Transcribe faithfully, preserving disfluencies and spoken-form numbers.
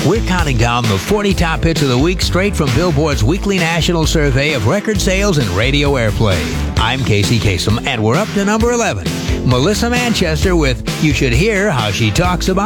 We're counting down the forty top hits of the week straight from Billboard's weekly national survey of record sales and radio airplay. I'm Casey Kasem, and we're up to number eleven. Melissa Manchester with You Should Hear How She Talks About